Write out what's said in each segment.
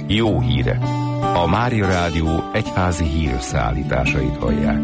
Jó hírek. A Mária Rádió egyházi hírösszeállításait hallják.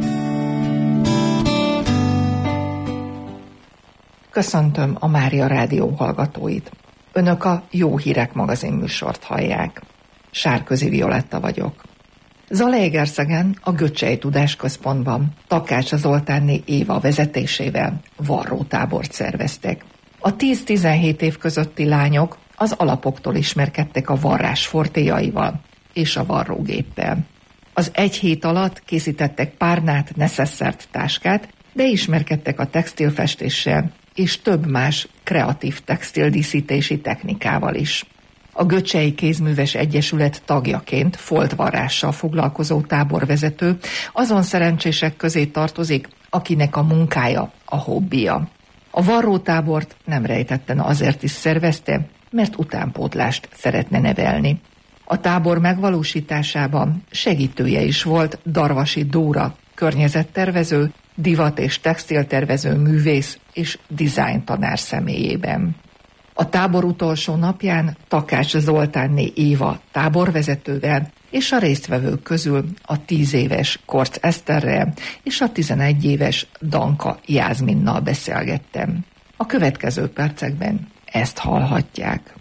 Köszöntöm a Mária Rádió hallgatóit. Önök a Jó Hírek magazin műsort hallják. Sárközi Violetta vagyok. Zalaegerszegen a Göcsei Tudásközpontban Takács Zoltánné Éva vezetésével varrótábort szerveztek. A 10-17 év közötti lányok az alapoktól ismerkedtek a varrás fortéjaival és a varrógéppel. Az egy hét alatt készítettek párnát, neszeszert, táskát, de ismerkedtek a textilfestéssel és több más kreatív textildíszítési technikával is. A Göcsei Kézműves Egyesület tagjaként foltvarrással foglalkozó táborvezető azon szerencsések közé tartozik, akinek a munkája a hobbija. A varrótábort nem rejtetten azért is szervezte, mert utánpótlást szeretne nevelni. A tábor megvalósításában segítője is volt Darvasi Dóra, környezettervező, divat- és textiltervező művész és design tanár személyében. A tábor utolsó napján Takács Zoltánné Éva táborvezetővel és a résztvevők közül a 10 éves Korc Eszterrel és a 11 éves Danka Jászminnal beszélgettem. A következő percekben ezt hallhatják.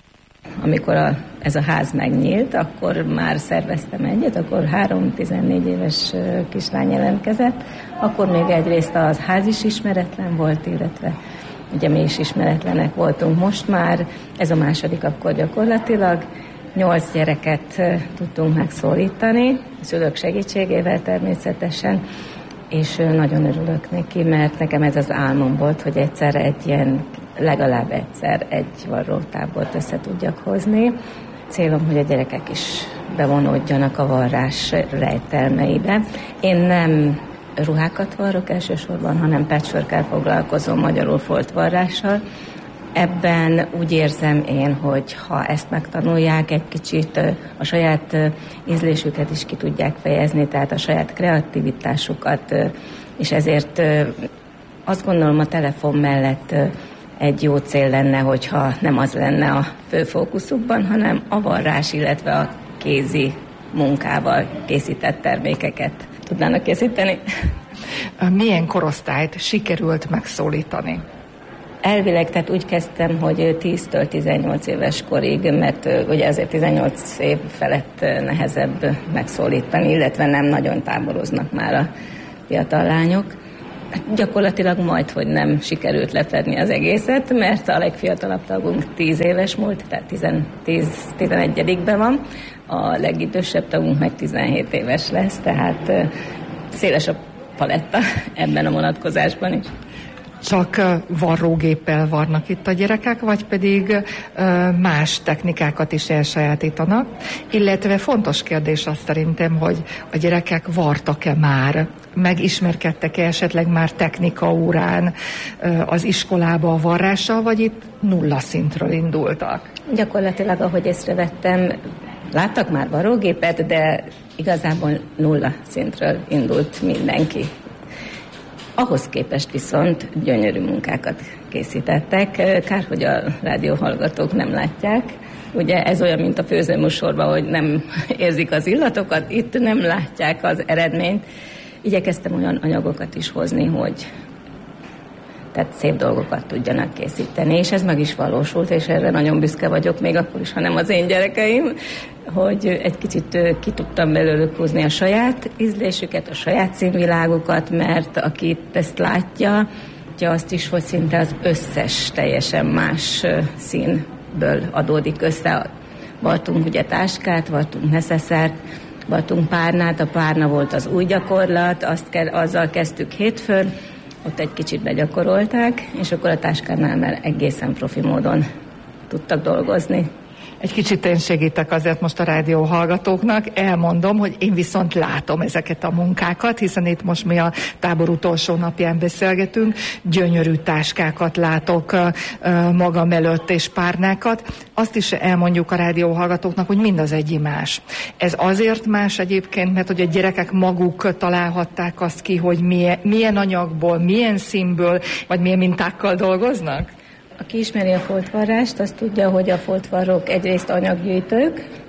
Amikor ez a ház megnyílt, akkor már szerveztem egyet, akkor 3-14 éves kislány jelentkezett, akkor még egyrészt a ház is ismeretlen volt, illetve ugye mi is ismeretlenek voltunk. Most már ez a második, akkor gyakorlatilag 8 gyereket tudtunk megszólítani, a szülők segítségével természetesen, és nagyon örülök neki, mert nekem ez az álmom volt, hogy legalább egyszer egy varrótábort össze tudjak hozni. Célom, hogy a gyerekek is bevonódjanak a varrás rejtelmeibe. Én nem ruhákat varrok elsősorban, hanem patchworkkel foglalkozom, magyarul foltvarrással. Ebben úgy érzem én, hogy ha ezt megtanulják, egy kicsit a saját ízlésüket is ki tudják fejezni, tehát a saját kreativitásukat, és ezért azt gondolom, a telefon mellett egy jó cél lenne, hogyha nem az lenne a fő fókuszukban, hanem a varrás, illetve a kézi munkával készített termékeket tudnának készíteni. Milyen korosztályt sikerült megszólítani? Elvileg, tehát úgy kezdtem, hogy 10-től 18 éves korig, mert ugye azért 18 év felett nehezebb megszólítani, illetve nem nagyon táboroznak már a fiatal lányok. Gyakorlatilag majdhogy nem sikerült lefedni az egészet, mert a legfiatalabb tagunk 10 éves múlt, tehát 11-ben van, a legidősebb tagunk meg 17 éves lesz, tehát széles a paletta ebben a vonatkozásban is. Csak varrógéppel varnak itt a gyerekek, vagy pedig más technikákat is elsajátítanak? Illetve fontos kérdés az szerintem, hogy a gyerekek vartak-e már, megismerkedtek-e esetleg már technikaórán az iskolába a varrással, vagy itt nulla szintről indultak? Gyakorlatilag, ahogy észrevettem, láttak már varrógépet, de igazából nulla szintről indult mindenki. Ahhoz képest viszont gyönyörű munkákat készítettek. Kár, hogy a rádióhallgatók nem látják. Ugye ez olyan, mint a főzőműsorban, hogy nem érzik az illatokat, itt nem látják az eredményt. Igyekeztem olyan anyagokat is hozni, hogy tehát szép dolgokat tudjanak készíteni, és ez meg is valósult, és erre nagyon büszke vagyok, még akkor is, ha nem az én gyerekeim, hogy egy kicsit ki tudtam belőlük húzni a saját ízlésüket, a saját színvilágukat, mert aki ezt látja azt is, hogy szinte az összes teljesen más színből adódik össze. Vartunk ugye táskát, vartunk neszeszert, vartunk párnát, a párna volt az új gyakorlat, azzal kezdtük hétfőn, ott egy kicsit begyakorolták, és akkor a táskánál már egészen profi módon tudtak dolgozni. Egy kicsit én segítek azért most a rádió hallgatóknak. Elmondom, hogy én viszont látom ezeket a munkákat, hiszen itt most mi a tábor utolsó napján beszélgetünk. Gyönyörű táskákat látok magam előtt és párnákat. Azt is elmondjuk a rádió hallgatóknak, hogy mindaz egy más. Ez azért más egyébként, mert hogy a gyerekek maguk találhatták azt ki, hogy milyen anyagból, milyen színből, vagy milyen mintákkal dolgoznak? Aki ismeri a foltvarrást, az tudja, hogy a foltvarrók egyrészt anyaggyűjtők,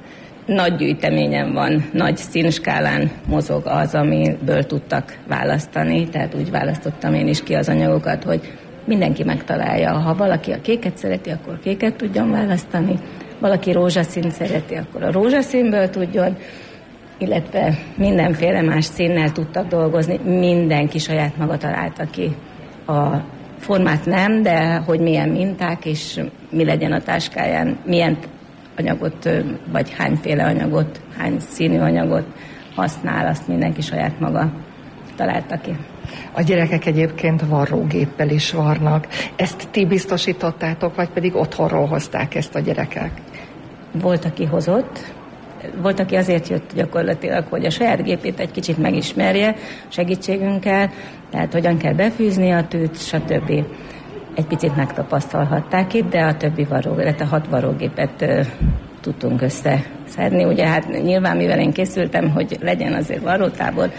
nagy gyűjteményen van, nagy színskálán mozog az, amiből tudtak választani, tehát úgy választottam én is ki az anyagokat, hogy mindenki megtalálja. Ha valaki a kéket szereti, akkor kéket tudjon választani, valaki rózsaszínt szereti, akkor a rózsaszínből tudjon, illetve mindenféle más színnel tudtak dolgozni, mindenki saját maga találta ki a formát nem, de hogy milyen minták és mi legyen a táskáján, milyen anyagot, vagy hányféle anyagot, hány színű anyagot használ, azt mindenki saját maga találta ki. A gyerekek egyébként varrógéppel is varnak. Ezt ti biztosítottátok, vagy pedig otthonról hozták ezt a gyerekek? Volt, aki hozott, volt, aki azért jött gyakorlatilag, hogy a saját gépét egy kicsit megismerje segítségünkkel, tehát hogyan kell befűzni a tűt, stb. Egy picit megtapasztalhatták itt, de a többi illetve 6 varrógépet tudtunk összeszedni. Ugye hát nyilván, mivel én készültem, hogy legyen azért varrótábor,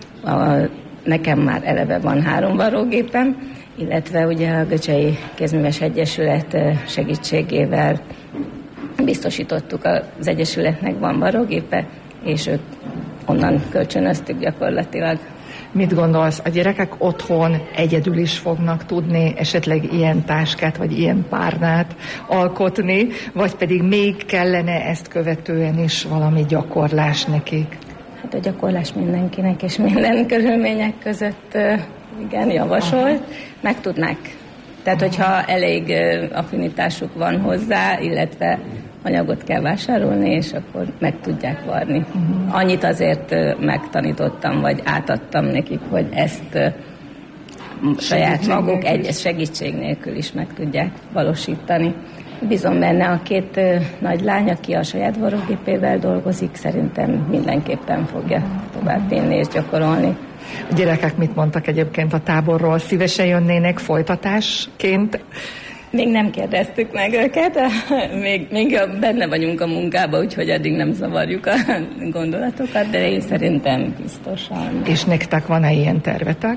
nekem már eleve van 3 varrógépem, illetve ugye a Göcsei Kézműves Egyesület segítségével biztosítottuk, az Egyesületnek van varrógépe, és ők onnan kölcsönöztük gyakorlatilag. Mit gondolsz, a gyerekek otthon egyedül is fognak tudni esetleg ilyen táskát, vagy ilyen párnát alkotni, vagy pedig még kellene ezt követően is valami gyakorlás nekik? Hát a gyakorlás mindenkinek, és minden körülmények között igen, javasolt, meg tudnák. Tehát, hogyha elég affinitásuk van hozzá, illetve anyagot kell vásárolni, és akkor meg tudják varni. Annyit azért megtanítottam, vagy átadtam nekik, hogy ezt saját maguk egyes segítség nélkül is meg tudják valósítani. Bízom benne, a 2 nagy lány, aki a saját varrógépével dolgozik, szerintem mindenképpen fogja tovább vinni és gyakorolni. A gyerekek mit mondtak egyébként a táborról? Szívesen jönnének folytatásként? Még nem kérdeztük meg őket, még benne vagyunk a munkában, úgyhogy addig nem zavarjuk a gondolatokat, de én szerintem biztosan. És nektek van-e ilyen tervetek?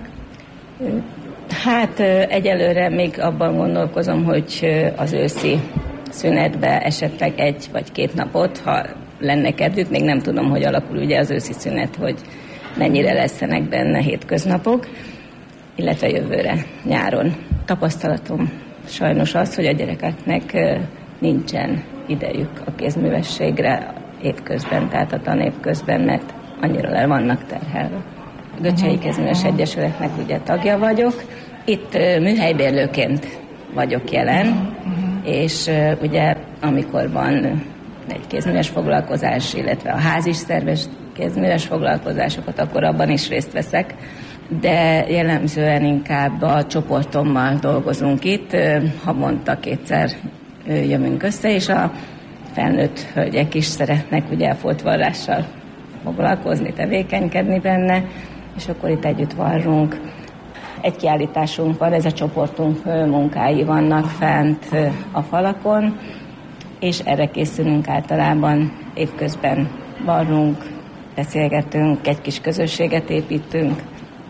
Hát egyelőre még abban gondolkozom, hogy az őszi szünetbe esetleg 1 vagy 2 napot, ha lenne kedvük, még nem tudom, hogy alakul ugye az őszi szünet, hogy mennyire lesznek benne hétköznapok, illetve jövőre nyáron. Tapasztalatom sajnos az, hogy a gyerekeknek nincsen idejük a kézművességre évközben, tehát a tanév közben, mert annyira le vannak terhelve. A Göcsei Kézműves Egyesületnek ugye tagja vagyok, itt műhelybérlőként vagyok jelen, és ugye amikor van egy kézműves foglalkozás, illetve a ház is szervez kézműves foglalkozásokat, akkor abban is részt veszek, de jellemzően inkább a csoportommal dolgozunk itt, havonta 2-szer jövünk össze, és a felnőtt hölgyek is szeretnek ugye a foltvarrással foglalkozni, tevékenykedni benne, és akkor itt együtt varrunk. Egy kiállításunk van, ez a csoportunk munkái vannak fent a falakon, és erre készülünk általában, évközben varrunk, beszélgetünk, egy kis közösséget építünk,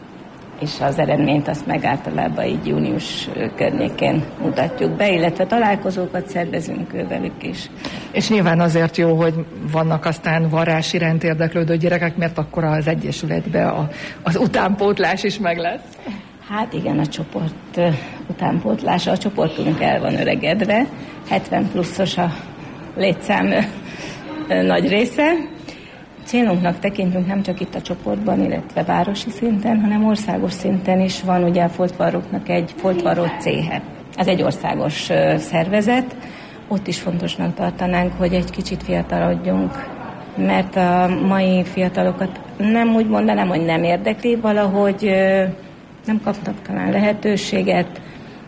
és az eredményt azt meg általában így június környékén mutatjuk be, illetve találkozókat szervezünk velük is. És nyilván azért jó, hogy vannak aztán varrás iránt érdeklődő gyerekek, mert akkor az Egyesületben az utánpótlás is meg lesz. Hát igen, a csoport utánpótlása, a csoportunk el van öregedve, 70 pluszos a létszám nagy része. Célunknak tekintünk nem csak itt a csoportban, illetve városi szinten, hanem országos szinten is van ugye a foltvarróknak egy foltvarró céhe. Ez egy országos szervezet, ott is fontosnak tartanánk, hogy egy kicsit fiatalodjunk, mert a mai fiatalokat nem úgy mondanám, hogy nem érdekli, valahogy nem kapnak talán lehetőséget,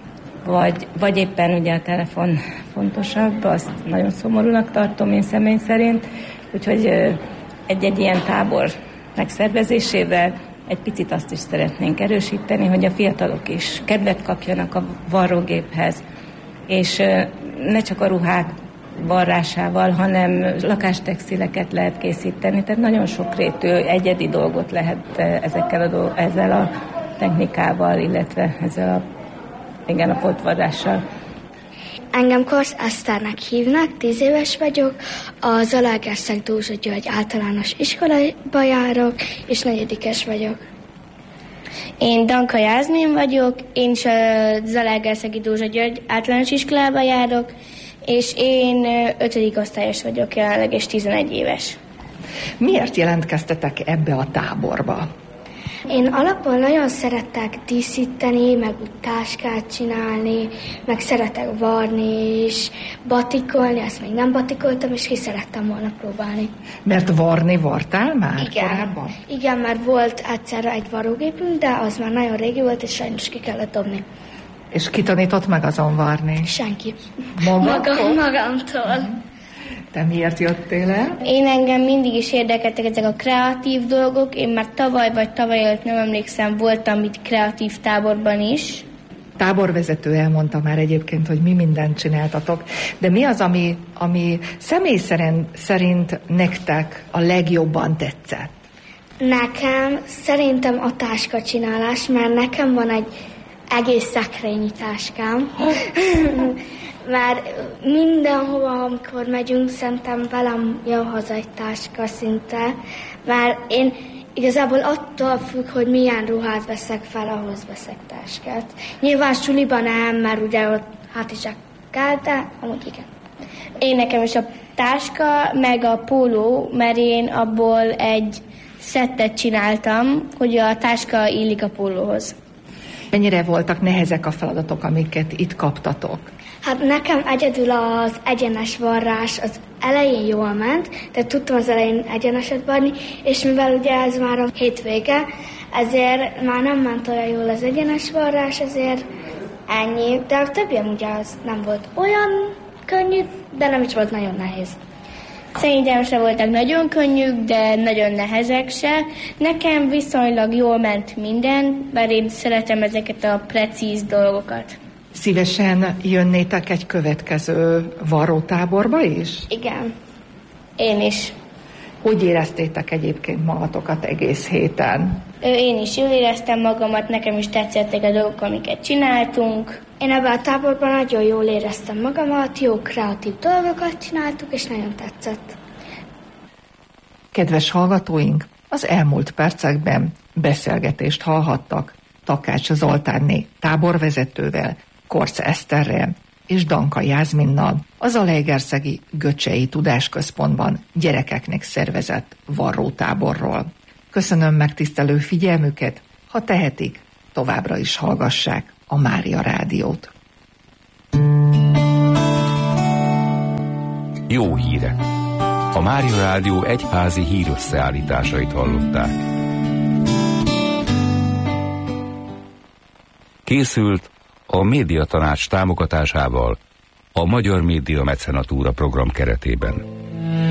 vagy éppen ugye a telefon fontosabb, azt nagyon szomorúnak tartom én személy szerint, úgyhogy egy ilyen tábor megszervezésével egy picit azt is szeretnénk erősíteni, hogy a fiatalok is kedvet kapjanak a varrógéphez, és ne csak a ruhák varrásával, hanem lakástextileket lehet készíteni, tehát nagyon sokrétű egyedi dolgot lehet ezzel a technikával, illetve ezzel a foltvarrással. Engem Korsz Eszternek hívnak, 10 éves vagyok, a Zalaegerszeg Dózsa György általános iskolába járok, és 4-es vagyok. Én Danka Jászmin vagyok, én is a Zalaegerszegi Dózsa György általános iskolába járok, és én 5. osztályos vagyok jelenleg, és 11 éves. Miért jelentkeztetek ebbe a táborba? Én alapból nagyon szeretek díszíteni, meg úgy táskát csinálni, meg szeretek varni és batikolni, ezt még nem batikoltam, és ki szerettem volna próbálni. Mert vartál már korábban? Igen, mert volt egyszer egy varrógépünk, de az már nagyon régi volt, és sajnos ki kellett dobni. És ki tanított meg azon varni? Senki. Magamtól. Te miért jöttél el? Engem mindig is érdekeltek ezek a kreatív dolgok. Én már tavaly előtt nem emlékszem, voltam itt kreatív táborban is. Táborvezető elmondta már egyébként, hogy mi mindent csináltatok, de mi az, ami személy szerint nektek a legjobban tetszett? Nekem szerintem a táskacsinálás, mert nekem van egy egész szekrényi táskám. Mert mindenhova, amikor megyünk, szerintem velem jön haza egy táska szinte, mert én igazából attól függ, hogy milyen ruhát veszek fel, ahhoz veszek táskát. Nyilván suliban nem, mert ugye ott hátizsák kell, de amúgy igen. Én nekem is a táska, meg a póló, mert én abból egy szettet csináltam, hogy a táska illik a pólóhoz. Mennyire voltak nehezek a feladatok, amiket itt kaptatok? Hát nekem egyedül az egyenes varrás az elején jól ment, de tudtam az elején egyeneset varni, és mivel ugye ez már a hétvége, ezért már nem ment olyan jól az egyenes varrás, ezért ennyi. De a többien ugye az nem volt olyan könnyű, de nem is volt nagyon nehéz. Szerintem se voltak nagyon könnyűk, de nagyon nehezek se. Nekem viszonylag jól ment minden, mert én szeretem ezeket a precíz dolgokat. Szívesen jönnétek egy következő varrótáborba is? Igen. Én is. Hogy éreztétek egyébként magatokat egész héten? Én is jól éreztem magamat, nekem is tetszettek a dolgok, amiket csináltunk. Én ebben a táborban nagyon jól éreztem magamat, jó kreatív dolgokat csináltuk, és nagyon tetszett. Kedves hallgatóink, az elmúlt percekben beszélgetést hallhattak Takács Zoltánné táborvezetővel, Korsz Eszterrel és Danka Jászminnal a Zalaegerszegi Göcsei Tudásközpontban gyerekeknek szervezett varrótáborról. Köszönöm megtisztelő figyelmüket, ha tehetik, továbbra is hallgassák a Mária Rádiót. Jó hírek! A Mária Rádió egyházi hírösszeállításait hallották. Készült a Médiatanács támogatásával a Magyar Média Mecenatúra program keretében.